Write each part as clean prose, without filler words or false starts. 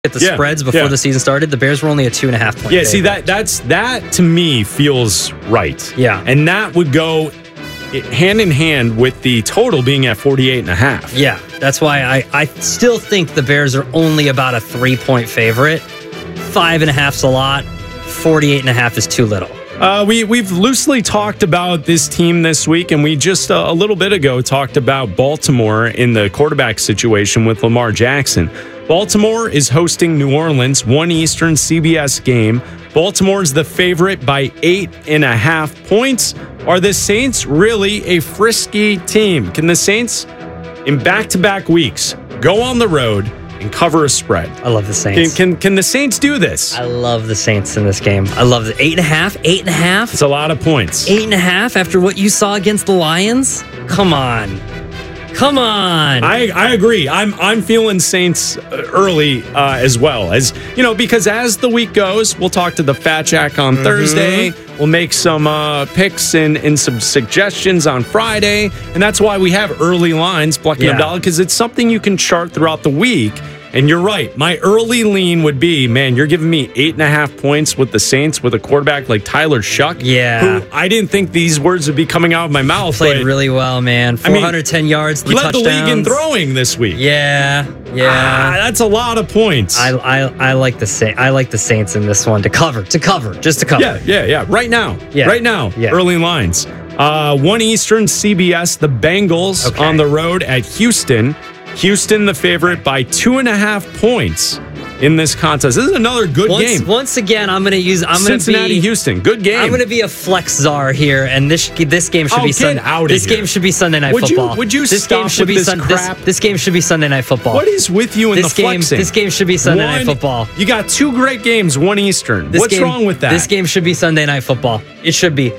at the spreads before the season started, the Bears were only a 2.5 point. Yeah, see that to me feels right. Yeah, and that would go hand in hand with the total being at 48.5. Yeah, that's why I still think the Bears are only about a 3-point favorite. 5.5's a lot. 48.5 is too little. We've loosely talked about this team this week, and we just a little bit ago talked about Baltimore in the quarterback situation with Lamar Jackson. Baltimore is hosting New Orleans, 1 Eastern CBS game. Baltimore is the favorite by 8.5 points. Are the Saints really a frisky team? Can the Saints, in back-to-back weeks, go on the road and cover a spread? I love the Saints. Can the Saints do this? I love the Saints in this game. I love the 8.5. 8.5. It's a lot of points. 8.5 after what you saw against the Lions? Come on. Come on. I agree. I'm feeling Saints early as well. As you know, because as the week goes, we'll talk to the Fat Jack on Thursday. We'll make some picks and some suggestions on Friday. And that's why we have early lines, Bleck and Abdallah, because it's something you can chart throughout the week. And you're right. My early lean would be, man, you're giving me 8.5 points with the Saints with a quarterback like Tyler Shuck. Yeah. Who I didn't think these words would be coming out of my mouth. Played really well, man. 410 yards, 3 led touchdowns. the league in throwing this week. Yeah. That's a lot of points. I like the Saints in this one to cover, just to cover. Yeah. Right now. Early lines. 1 Eastern CBS, the Bengals on the road at Houston. Houston, the favorite by 2.5 points in this contest. This is another good game. Once again, Cincinnati, Houston, good game. I'm going to be a flex czar here, and this game should be game should be Sunday Night Football. Would you stop with this crap? This game should be Sunday Night Football. What is with you in the flexing? This game should be Sunday Night Football. You got 2 great games, 1 Eastern. What's wrong with that? This game should be Sunday Night Football. It should be.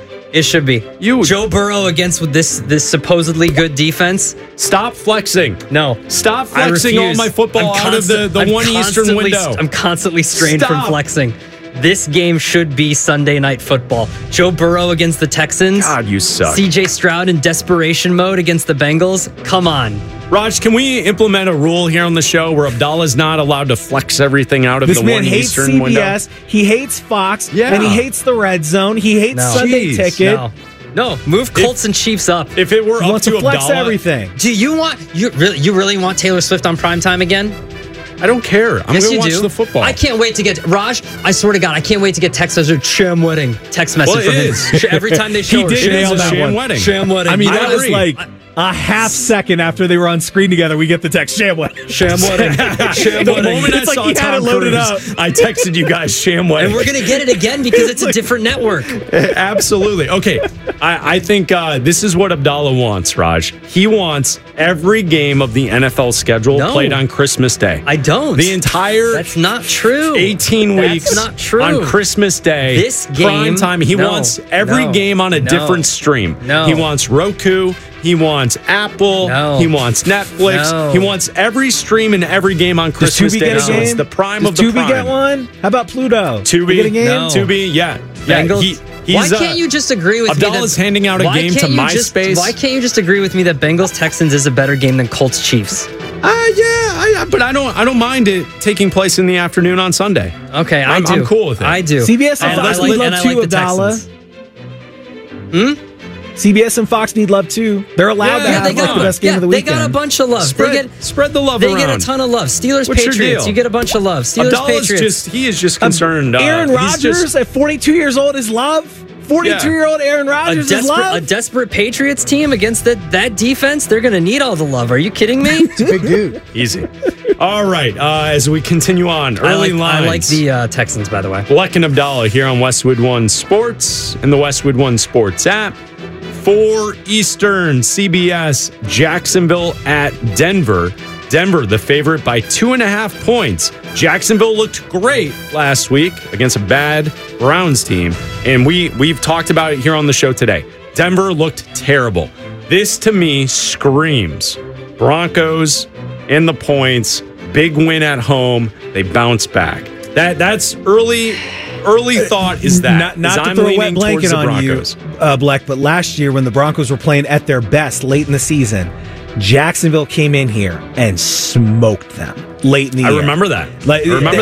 Joe Burrow against with this supposedly good defense. Stop flexing. No. Stop flexing all my football out of the 1 Eastern window. I'm constantly strained from flexing. This game should be Sunday Night Football. Joe Burrow against the Texans. God, you suck. CJ Stroud in desperation mode against the Bengals. Come on. Raj, can we implement a rule here on the show where Abdallah's not allowed to flex everything out of the 1 Eastern window? This man hates CBS. He hates Fox. And he hates the Red Zone. He hates Sunday Ticket. No, move Colts and Chiefs up. If it were up to flex Abdallah, everything. Do you really want Taylor Swift on primetime again? I don't care. I'm going to watch the football. I can't wait to get Raj. I swear to God, I can't wait to get text message Sham Wedding text message from him. Every time they show he did nail that one. Sham Wedding. I mean, that was like a half second after they were on screen together. We get the text Sham Wedding. Sham Wedding. Sham The Wedding. moment I saw Tom Cruise, I texted you guys Sham Wedding. And we're going to get it again because it's a different network. Absolutely. Okay. I think this is what Abdallah wants, Raj. He wants every game of the NFL schedule played on Christmas Day. I don't. The entire That's not true. 18 weeks That's not true. on Christmas Day. This game, prime time. He wants every game on a different stream. No. He wants Roku. He wants Apple. No. He wants Netflix. No. He wants every stream and every game on Christmas Day. Get a game? It's the prime of Does the prime. Tubi get one? How about Pluto? Tubi. Get a game? No. Tubi, yeah. Bengals. Why can't you just agree with me? Abdallah's handing out a game to MySpace. Why can't you just agree with me that Bengals Texans is a better game than Colts Chiefs? But I don't mind it taking place in the afternoon on Sunday. Okay, I'm cool with it. I do. CBS and Fox need love too, Abdallah. CBS and Fox need love too. They're allowed to have the best game of the weekend. They got a bunch of love. Spread the love around. They get a ton of love. Steelers, What's Patriots. your deal? You get a bunch of love. Steelers, Patriots. He is just concerned. Aaron Rodgers at 42 years old is love. 42-year-old Aaron Rodgers is love. A desperate Patriots team against that defense. They're going to need all the love. Are you kidding me? It's a big dude. Easy. All right. As we continue on, early lines. I like the Texans, by the way. Bleck and Abdallah here on Westwood One Sports and the Westwood One Sports app. 4 Eastern CBS, Jacksonville at Denver. Denver, the favorite by 2.5 points. Jacksonville looked great last week against a bad Browns team, and we've talked about it here on the show today. Denver looked terrible. This, to me, screams Broncos in the points, big win at home. They bounce back. That's early thought is that. Not to throw a wet blanket on you, Bleck, but last year when the Broncos were playing at their best late in the season, Jacksonville came in here and smoked them late in the year. I remember that. Like, I remember